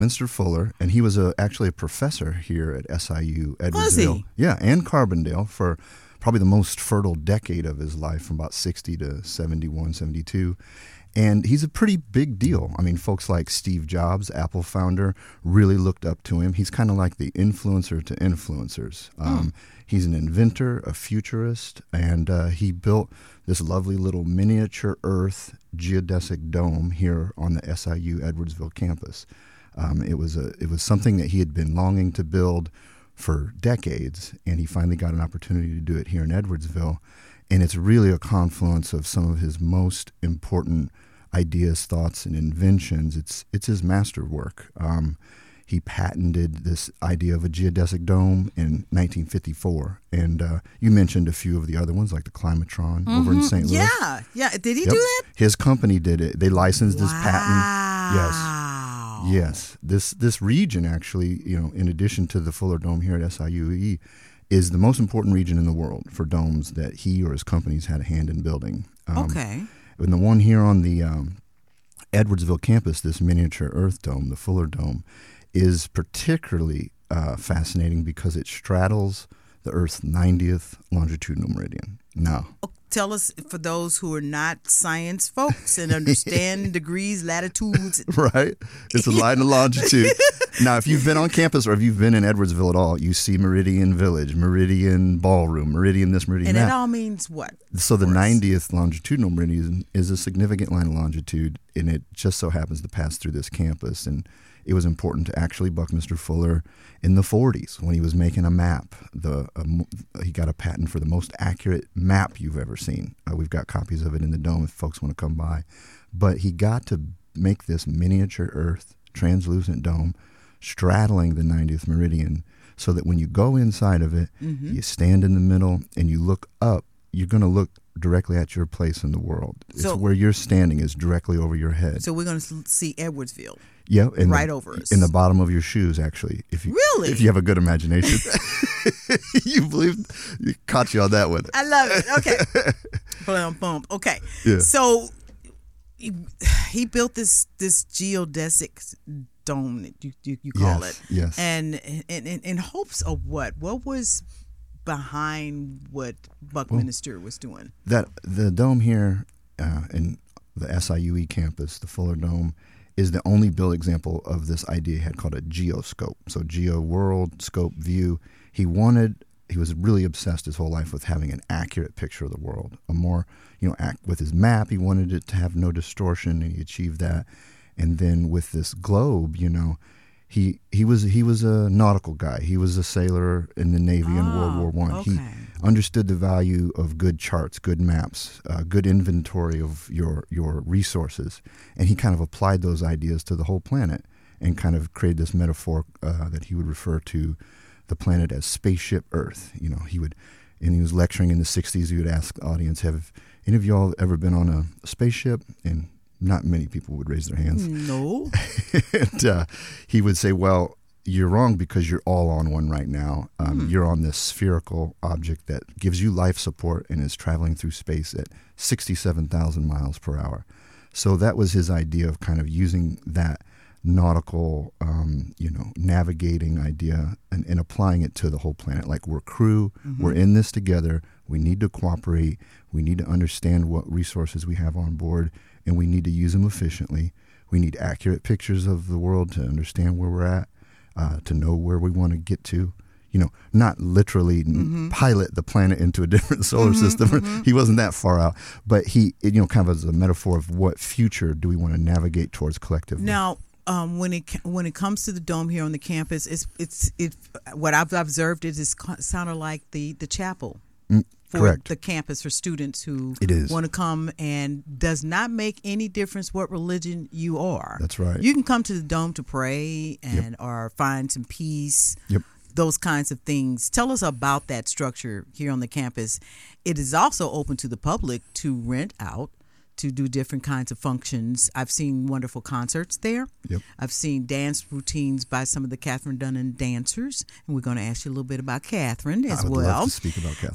Buckminster Fuller, and he was actually a professor here at SIU Edwardsville. Was he? Yeah, and Carbondale for probably the most fertile decade of his life, from about 60 to 71, 72. And he's a pretty big deal. I mean, folks like Steve Jobs, Apple founder, really looked up to him. He's kind of like the influencer to influencers. He's an inventor, a futurist, and he built this lovely little miniature Earth geodesic dome here on the SIU Edwardsville campus. It was something that he had been longing to build for decades, and he finally got an opportunity to do it here in Edwardsville. And it's really a confluence of some of his most important ideas, thoughts, and inventions. It's his masterwork. He patented this idea of a geodesic dome in 1954. And you mentioned a few of the other ones, like the Climatron over in St. Louis. Yeah. Did he do that? His company did it. They licensed his patent. Yes. This region, actually, in addition to the Fuller Dome here at SIUE, is the most important region in the world for domes that he or his companies had a hand in building. Okay. And the one here on the Edwardsville campus, this miniature Earth dome, the Fuller Dome, is particularly fascinating because it straddles the Earth's 90th longitudinal meridian. Now, tell us, for those who are not science folks and understand degrees, latitudes. Right. It's a line of longitude. Now, if you've been on campus or if you've been in Edwardsville at all, you see Meridian Village, Meridian Ballroom, Meridian this, Meridian that. And it all means what? So the 90th longitudinal meridian is a significant line of longitude, and it just so happens to pass through this campus. And it was important to actually Buckminster Fuller in the 40s when he was making a map. He got a patent for the most accurate map you've ever seen. We've got copies of it in the dome if folks want to come by. But he got to make this miniature Earth translucent dome straddling the 90th meridian so that when you go inside of it, you stand in the middle and you look up, you're going to look directly at your place in the world. So, where you're standing is directly over your head. So we're going to see Edwardsville. Yeah, right over us. In the bottom of your shoes, actually. If you have a good imagination. You caught you on that one. I love it. Okay. Boom. Okay. Yeah. So he built this geodesic dome that you call it. Yes. And in hopes of what? What was behind what Buckminster was doing? That the dome here in the SIUE campus, the Fuller Dome, is the only built example of this idea he had called a geoscope. So geo world, scope view. He was really obsessed his whole life with having an accurate picture of the world. A more, with his map, he wanted it to have no distortion, and he achieved that. And then with this globe, he was a nautical guy. He was a sailor in the Navy in World War I. Okay. He understood the value of good charts, good maps, good inventory of your resources, and he kind of applied those ideas to the whole planet and kind of created this metaphor that he would refer to the planet as spaceship Earth. He was lecturing in the 60s. He would ask the audience, "Have any of y'all ever been on a spaceship?" And not many people would raise their hands. No. And he would say, "Well, you're wrong because you're all on one right now. You're on this spherical object that gives you life support and is traveling through space at 67,000 miles per hour." So that was his idea of kind of using that nautical, navigating idea and applying it to the whole planet. Like, we're crew, we're in this together, we need to cooperate, we need to understand what resources we have on board, and we need to use them efficiently. We need accurate pictures of the world to understand where we're at, to know where we want to get to. Not literally pilot the planet into a different solar system. He wasn't that far out, but he, kind of as a metaphor of what future do we want to navigate towards collectively. Now, when it comes to the dome here on the campus, it's what I've observed is it's sounded like the chapel. For Correct. The campus for students who want to come, and does not make any difference what religion you are. That's right. You can come to the dome to pray and or find some peace. Yep. Those kinds of things. Tell us about that structure here on the campus. It is also open to the public to rent out to do different kinds of functions. I've seen wonderful concerts there. Yep. I've seen dance routines by some of the Katherine Dunham dancers, and we're going to ask you a little bit about Katherine as well. I would love to speak about Katherine.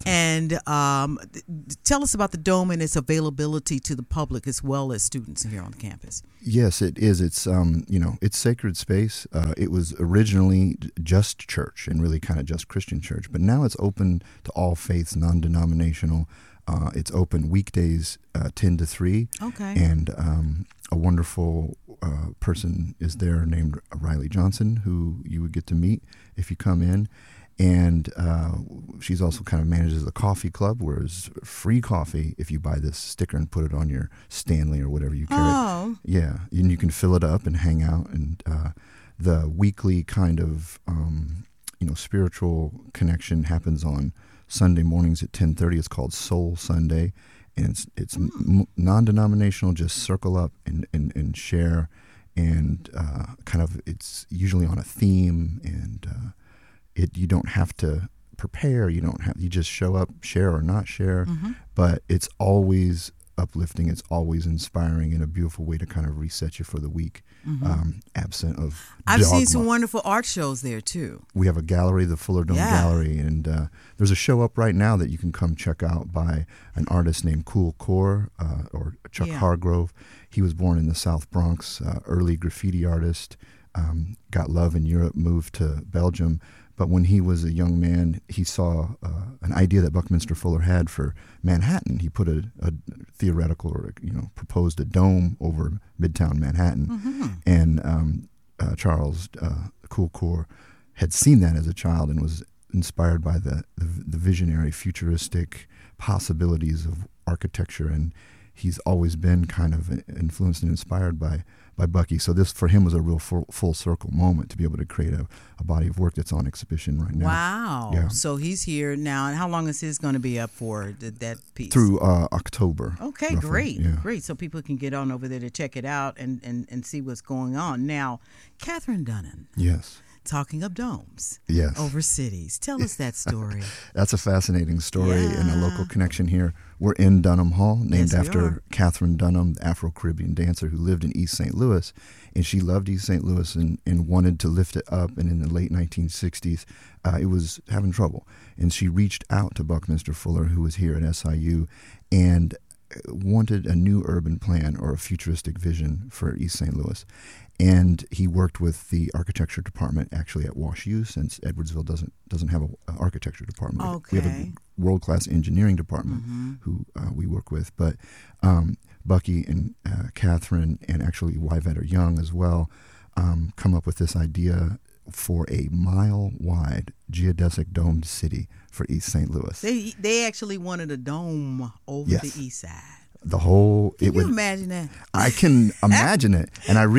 And tell us about the Dome and its availability to the public as well as students here on campus. Yes, it is. It's it's sacred space. It was originally just church and really kind of just Christian church, but now it's open to all faiths, non-denominational. It's open weekdays 10 to 3. Okay. And a wonderful person is there named Riley Johnson, who you would get to meet if you come in. And she's also kind of manages the coffee club, where it's free coffee if you buy this sticker and put it on your Stanley or whatever you carry. Oh. Yeah. And you can fill it up and hang out. And the weekly kind of, spiritual connection happens on Sunday mornings at 10:30. It's called Soul Sunday, and it's non-denominational. Just circle up and share, and kind of it's usually on a theme, and you don't have to prepare. You just show up, share or not share, but it's always uplifting. It's always inspiring in a beautiful way to kind of reset you for the week, absent of I've dogma. seen some wonderful art shows there, too. We have a gallery, the Fuller Dome Gallery, and there's a show up right now that you can come check out by an artist named Cool Core, or Chuck Hargrove. He was born in the South Bronx, early graffiti artist, got love in Europe, moved to Belgium. But when he was a young man, he saw an idea that Buckminster Fuller had for Manhattan. He put a theoretical, or proposed a dome over Midtown Manhattan. And Charles Cool Core had seen that as a child and was inspired by the visionary, futuristic possibilities of architecture. And he's always been kind of influenced and inspired by Bucky. So this, for him, was a real full circle moment to be able to create a body of work that's on exhibition right now. Wow. Yeah. So he's here now. And how long is his going to be up for, that piece? Through October. Okay, roughly. great. Yeah. Great. So people can get on over there to check it out and see what's going on. Now, Katherine Dunham. Yes. Talking of domes. Yes. Over cities. Tell us that story. That's a fascinating story and a local connection here. We're in Dunham Hall, named after Katherine Dunham, the Afro-Caribbean dancer who lived in East St. Louis. And she loved East St. Louis and wanted to lift it up. And in the late 1960s, it was having trouble. And she reached out to Buckminster Fuller, who was here at SIU, and wanted a new urban plan or a futuristic vision for East St. Louis. And he worked with the architecture department actually at WashU, since Edwardsville doesn't have an architecture department. Okay. We have a world-class engineering department who we work with. But Bucky and Katherine, and actually Yvetter Young as well, come up with this idea for a mile-wide geodesic domed city for East St. Louis. They actually wanted a dome over the east side. The whole Can you imagine that? I can imagine it. And I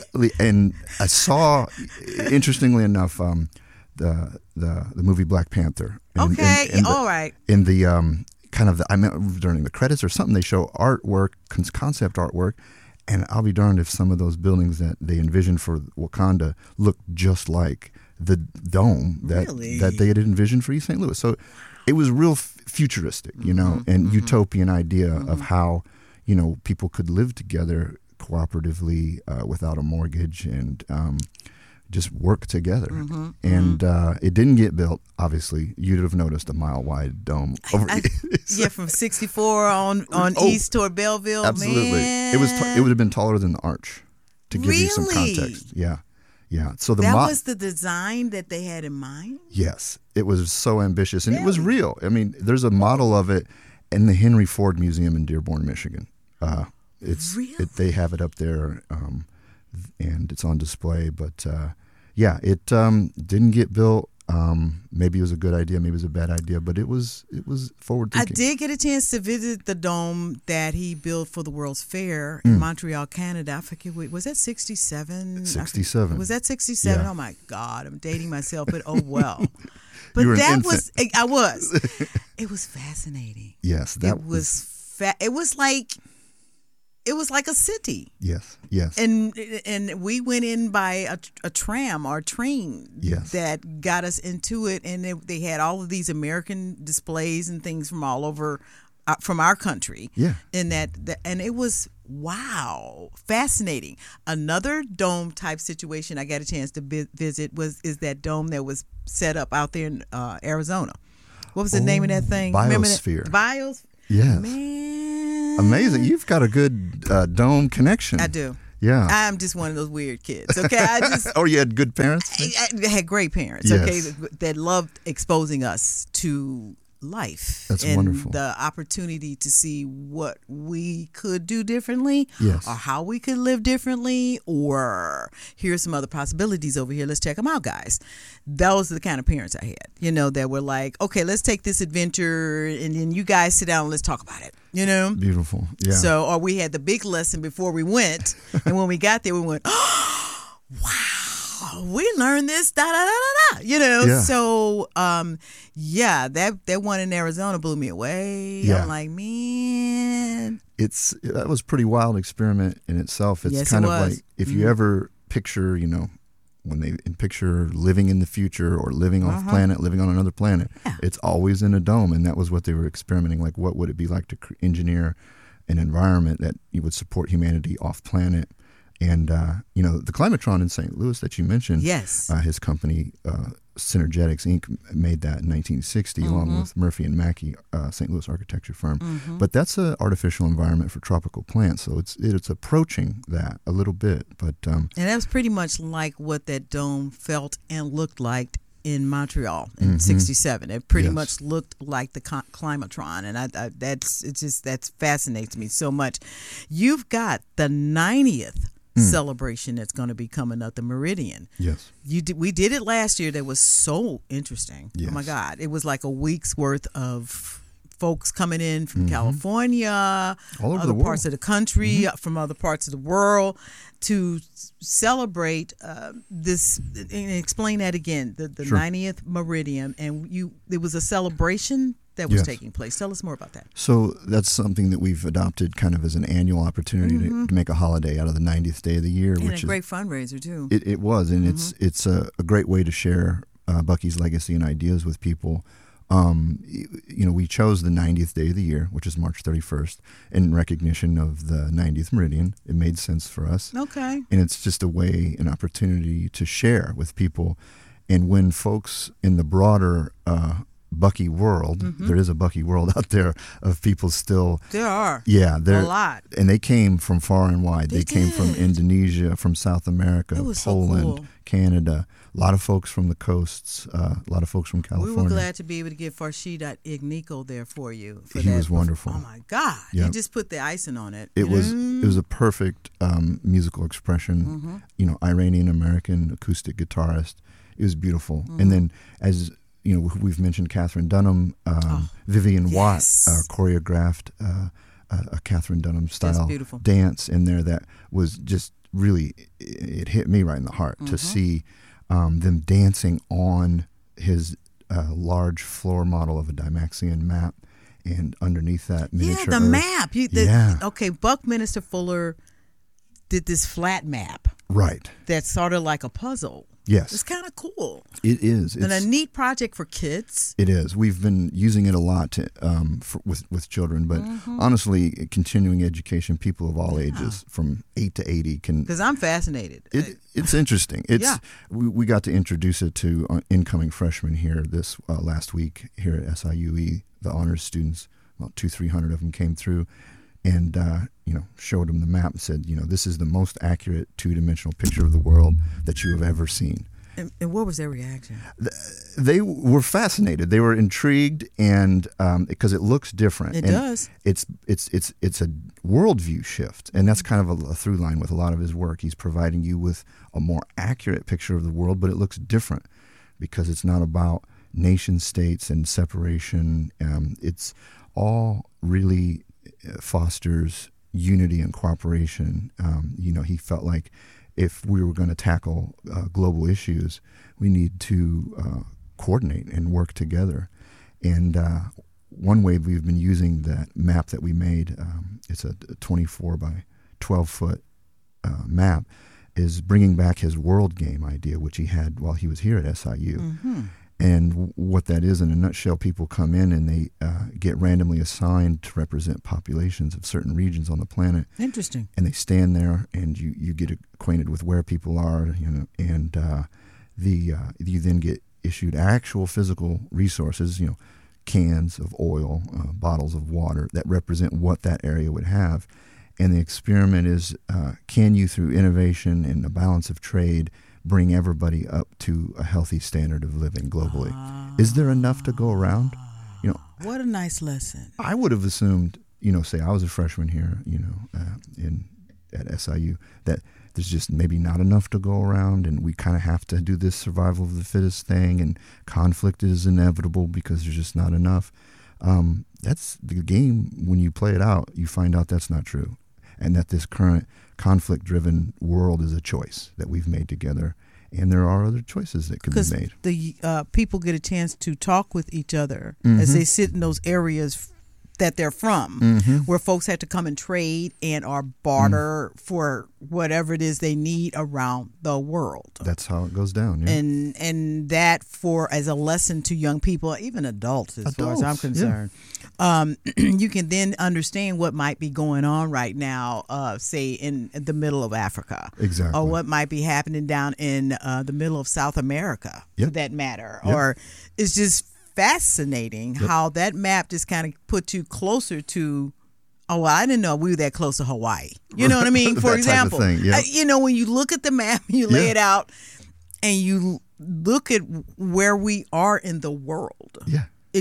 saw, interestingly enough, the movie Black Panther. All right. In the I meant during the credits or something, they show artwork, concept artwork, and I'll be darned if some of those buildings that they envisioned for Wakanda look just like the dome that they had envisioned for East St. Louis. So it was real futuristic, and utopian idea of how, people could live together cooperatively without a mortgage and just work together. And it didn't get built, obviously. You'd have noticed a mile-wide dome. From 64 on east toward Belleville. Absolutely. Man. It would have been taller than the arch, to give you some context. Yeah. Yeah. So that was the design that they had in mind? Yes. It was so ambitious, and it was real. I mean, there's a model of it in the Henry Ford Museum in Dearborn, Michigan. They have it up there, and it's on display. But it didn't get built. Maybe it was a good idea, maybe it was a bad idea, but it was forward thinking. I did get a chance to visit the dome that he built for the World's Fair in Montreal, Canada. I forget, was that 67? 67. Was that 67? Yeah. Oh my God, I'm dating myself, but oh well. But you were that an was, I was. It was fascinating. Yes, it was like a city. Yes, yes. And we went in by a tram or train that got us into it, and they had all of these American displays and things from all over from our country. Yeah. In that, and it was wow, fascinating. Another dome type situation I got a chance to visit is that dome that was set up out there in Arizona. What was the name of that thing? Biosphere. Biosphere. Yes. Man. Amazing. You've got a good dome connection. I do. Yeah. I'm just one of those weird kids. Okay. Or you had good parents? I had great parents. Yes. Okay. That loved exposing us to life. That's and wonderful. The opportunity to see what we could do differently, yes. or how we could live differently, or here's some other possibilities over here. Let's check them out, guys. Those are the kind of parents I had, that were like, okay, let's take this adventure and then you guys sit down and let's talk about it, Beautiful. Yeah. So, or we had the big lesson before we went, and when we got there, we went, oh, wow, we learned this, da da da da da. Yeah. So that one in Arizona blew me away. Yeah. I'm like, man, that was a pretty wild experiment in itself. It's yes, kind it of was. like if you ever picture, when they picture living in the future or living off planet, living on another planet, it's always in a dome, and that was what they were experimenting. Like, what would it be like to engineer an environment that you would support humanity off planet? And, the Climatron in St. Louis that you mentioned, yes, his company, Synergetics Inc., made that in 1960 along with Murphy and Mackey, St. Louis architecture firm. But that's an artificial environment for tropical plants, so it's approaching that a little bit. But and that was pretty much like what that dome felt and looked like in Montreal in '67. It pretty much looked like the Climatron, and that fascinates me so much. You've got the 90th celebration that's going to be coming up, the Meridian. Yes, we did it last year. That was so interesting. Yes. Oh my God, it was like a week's worth of folks coming in from California, all over other the world. parts of the country, from other parts of the world, to celebrate this and explain that again, the Sure. 90th Meridian. And it was a celebration that was taking place. Tell us more about that. So that's something that we've adopted kind of as an annual opportunity to make a holiday out of the 90th day of the year. And which a great fundraiser, too. It was, and it's a great way to share Bucky's legacy and ideas with people. We chose the 90th day of the year, which is March 31st, in recognition of the 90th Meridian. It made sense for us. Okay. And it's just a way, an opportunity to share with people. And when folks in the broader Bucky world, there is a Bucky world out there of people still. There are. Yeah. A lot. And they came from far and wide. They came from did. Indonesia, from South America, It was Poland, so cool. Canada. A lot of folks from the coasts, a lot of folks from California. We were glad to be able to get Farshid Ignico there for you. He was wonderful. Oh my God! Yep. You just put the icing on it. It was a perfect musical expression. Iranian American acoustic guitarist. It was beautiful. And then, as we've mentioned Catherine Dunham, Vivian Watt choreographed a Catherine Dunham style dance in there that was just really, it hit me right in the heart to see them dancing on his large floor model of a Dymaxion map, and underneath that miniature the earth. map. Okay, Buckminster Fuller did this flat map. Right. That's sort of like a puzzle. Yes. It's kind of cool. It is. And a neat project for kids. It is. We've been using it a lot to, with children, but honestly, continuing education, people of all ages, from 8 to 80 can. Because I'm fascinated. It's interesting. We got to introduce it to incoming freshmen here this last week here at SIUE. The honors students, about 200-300 of them came through, and showed them the map and said, this is the most accurate two-dimensional picture of the world that you have ever seen. And what was their reaction? They were fascinated. They were intrigued, and because it looks different. It does. It's a worldview shift, and that's kind of a through line with a lot of his work. He's providing you with a more accurate picture of the world, but it looks different because it's not about nation states and separation. It's all really fosters unity and cooperation. He felt like if we were going to tackle global issues, we need to coordinate and work together. And one way we've been using that map that we made, it's a 24 by 12 foot map, is bringing back his world game idea, which he had while he was here at SIU. And what that is in a nutshell, people come in and they get randomly assigned to represent populations of certain regions on the planet. Interesting. And they stand there, and you get acquainted with where people are, and you then get issued actual physical resources, cans of oil, bottles of water that represent what that area would have. And the experiment is, can you, through innovation and a balance of trade, bring everybody up to a healthy standard of living globally? Is there enough to go around? What a nice lesson. I would have assumed, say I was a freshman here, at SIU, that there's just maybe not enough to go around, and we kind of have to do this survival of the fittest thing, and conflict is inevitable because there's just not enough. That's the game. When you play it out, you find out that's not true, and that this current conflict-driven world is a choice that we've made together, and there are other choices that could be made. The people get a chance to talk with each other as they sit in those areas that they're from, where folks had to come and trade and or barter for whatever it is they need around the world. That's how it goes down. Yeah. And that as a lesson to young people, even adults, as far as I'm concerned. Yeah. You can then understand what might be going on right now, say in the middle of Africa. Exactly. Or what might be happening down in the middle of South America, for that matter. Yep. Or it's just fascinating how that map just kind of put you closer to, I didn't know we were that close to Hawaii. You know what I mean? For example, type of thing, yeah. When you look at the map, you lay it out, and you look at where we are in the world. Yeah.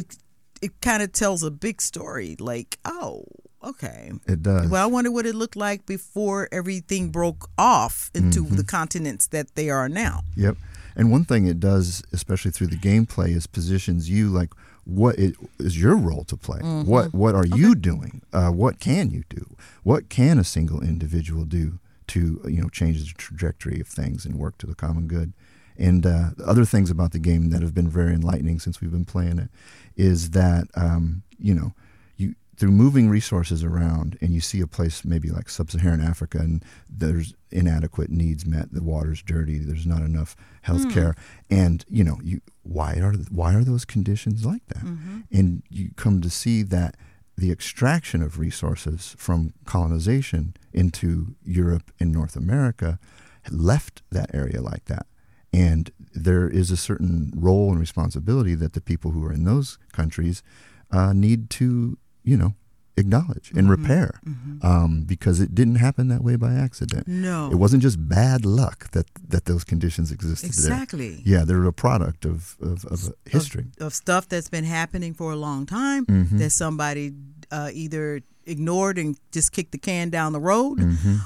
It kind of tells a big story, like, okay. It does. Well, I wonder what it looked like before everything broke off into the continents that they are now. Yep. And one thing it does, especially through the gameplay, is positions you like what is your role to play. What are you doing? What can you do? What can a single individual do to change the trajectory of things and work to the common good? And other things about the game that have been very enlightening since we've been playing it is that you through moving resources around, and you see a place maybe like sub-Saharan Africa, and there's inadequate needs met, the water's dirty, there's not enough health care, and why are those conditions like that? And you come to see that the extraction of resources from colonization into Europe and North America left that area like that. And there is a certain role and responsibility that the people who are in those countries need to acknowledge and repair, because it didn't happen that way by accident. No. It wasn't just bad luck that those conditions existed Exactly. there. Yeah, they're a product of history. Of stuff that's been happening for a long time that somebody either ignored and just kicked the can down the road,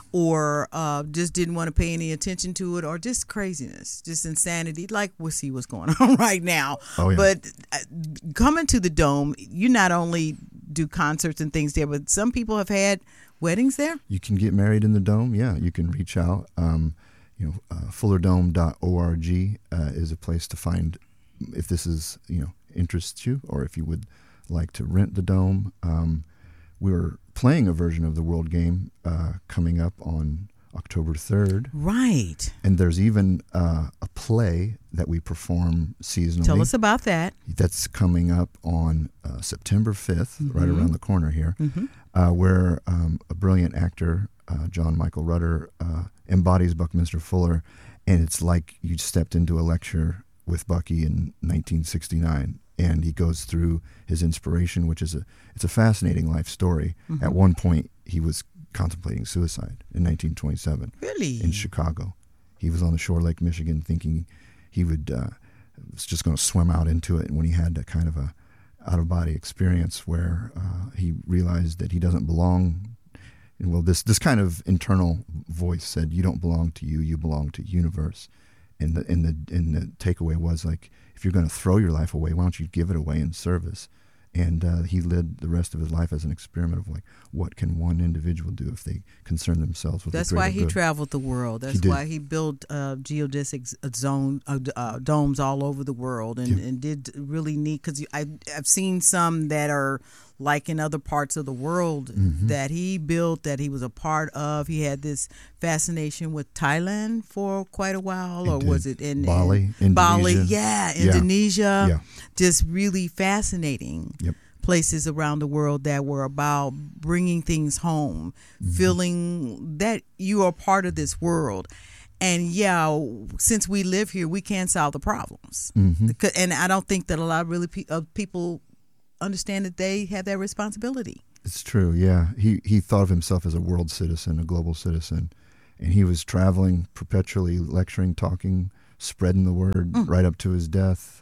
or just didn't want to pay any attention to it, or just craziness, just insanity, like we see what's going on right now. Oh, yeah. But coming to the Dome, you not only do concerts and things there, but some people have had weddings there. You can get married in the Dome. Yeah, you can reach out. Fullerdome.org is a place to find if this is interests you, or if you would like to rent the Dome. We're playing a version of the World Game coming up on October 3rd. Right. And there's even a play that we perform seasonally. Tell us about that. That's coming up on September 5th, right around the corner here, where a brilliant actor, John Michael Rudder, embodies Buckminster Fuller, and it's like you stepped into a lecture with Bucky in 1969. And he goes through his inspiration, which is it's a fascinating life story. At one point, he was contemplating suicide in 1927. Really? In Chicago. He was on the shore, Lake Michigan, thinking he was just going to swim out into it. And when he had a kind of a out-of-body experience where he realized that he doesn't belong, well, this kind of internal voice said, "You don't belong to you. You belong to universe." And the takeaway was like, if you're going to throw your life away, why don't you give it away in service? And he led the rest of his life as an experiment of like, what can one individual do if they concern themselves with That's the greater why he good? traveled the world. That's why he built geodesic domes all over the world and did really neat, because I've seen some that are like in other parts of the world that he built, that he was a part of. He had this fascination with Thailand for quite a while, or was it in Bali? Bali, Indonesia. Indonesia. Yeah. Just really fascinating. Yep. Places around the world that were about bringing things home, feeling that you are part of this world. And since we live here, we can't solve the problems. And I don't think that a lot of people understand that they have that responsibility. It's true, yeah. He thought of himself as a world citizen, a global citizen. And he was traveling, perpetually lecturing, talking, spreading the word right up to his death.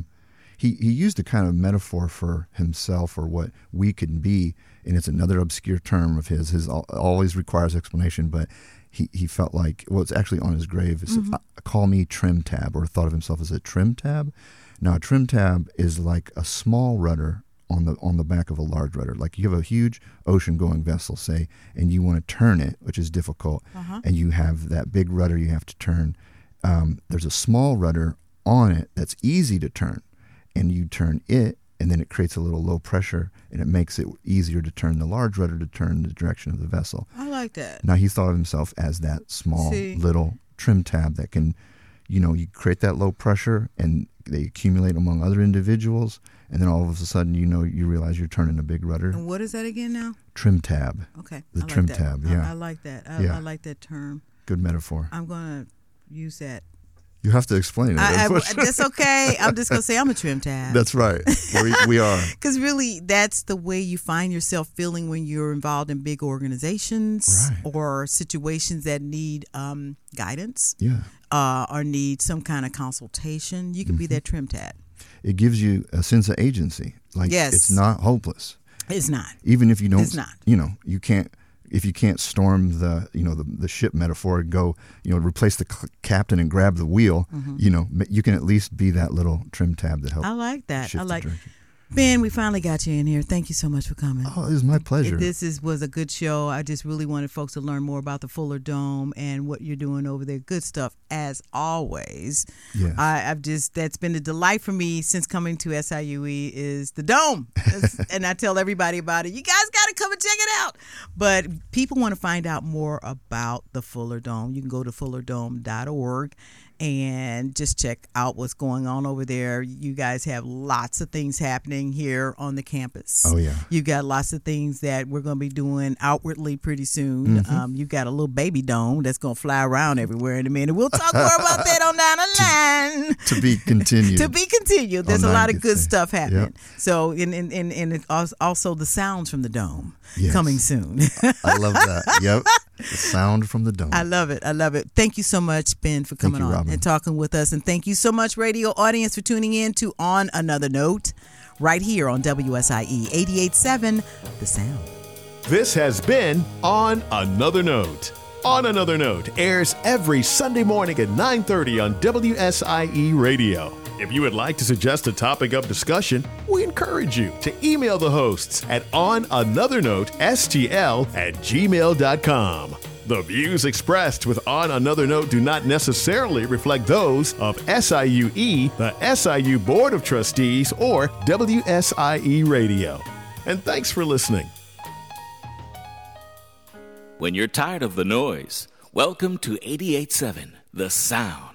He used a kind of metaphor for himself or what we can be, and it's another obscure term of his. His always requires explanation, but he felt like, well, it's actually on his grave. It's, call me trim tab, or thought of himself as a trim tab. Now, a trim tab is like a small rudder on the back of a large rudder. Like you have a huge ocean-going vessel, say, and you want to turn it, which is difficult, and you have that big rudder you have to turn. There's a small rudder on it that's easy to turn, and you turn it, and then it creates a little low pressure, and it makes it easier to turn the large rudder to turn the direction of the vessel. I like that. Now, he thought of himself as that small little trim tab that can, you create that low pressure, and they accumulate among other individuals, and then all of a sudden, you realize you're turning a big rudder. And what is that again now? Trim tab. Okay. The trim tab, yeah. I like that. I like that term. Good metaphor. I'm going to use that. You have to explain it. That's okay. I'm just going to say I'm a trim tab. That's right. We are. Because really, that's the way you find yourself feeling when you're involved in big organizations or situations that need guidance or need some kind of consultation. You can be that trim tab. It gives you a sense of agency. Like it's not hopeless. It's not. Even if you don't, it's not. You can't. If you can't storm the ship metaphor and go, replace the captain and grab the wheel, you can at least be that little trim tab that helps. I like that. Shift the direction. Ben, we finally got you in here. Thank you so much for coming. Oh, it was my pleasure. This was a good show. I just really wanted folks to learn more about the Fuller Dome and what you're doing over there. Good stuff, as always. Yes. That's been a delight for me since coming to SIUE is the Dome. And I tell everybody about it. You guys got to come and check it out. But people want to find out more about the Fuller Dome. You can go to fullerdome.org and just check out what's going on over there. You guys have lots of things happening here on the campus. Oh, yeah. You got lots of things that we're going to be doing outwardly pretty soon. You got a little baby dome that's going to fly around everywhere in a minute. We'll talk more about that on down the line. To be continued. To be continued. There's a lot of good stuff happening. Yep. So, and also the sounds from the dome coming soon. I love that. Yep. The sound from the dome. I love it. I love it. Thank you so much, Ben, for coming on Robin. and talking with us. And thank you so much, radio audience, for tuning in to On Another Note, right here on WSIE 88.7, The Sound. This has been On Another Note. On Another Note airs every Sunday morning at 9:30 on WSIE Radio. If you would like to suggest a topic of discussion, we encourage you to email the hosts at onanothernotestl@gmail.com. The views expressed with On Another Note do not necessarily reflect those of SIUE, the SIU Board of Trustees, or WSIE Radio. And thanks for listening. When you're tired of the noise, welcome to 88.7 The Sound.